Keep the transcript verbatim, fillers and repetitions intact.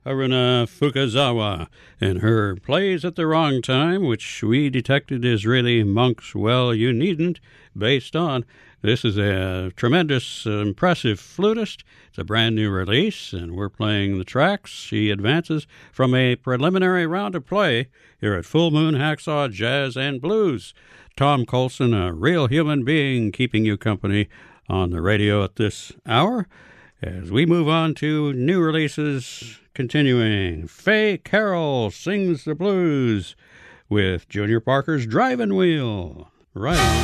Haruna Fukazawa, and her Plays at the Wrong Time, which we detected is really Monk's Well You Needn't, based on. This is a tremendous, uh, impressive flutist. It's a brand new release, and we're playing the tracks. She advances from a preliminary round of play here at Full Moon Hacksaw Jazz and Blues. Tom Colson, a real human being, keeping you company on the radio at this hour. As we move on to new releases, continuing, Faye Carroll sings the blues with Junior Parker's Driving Wheel. Right on.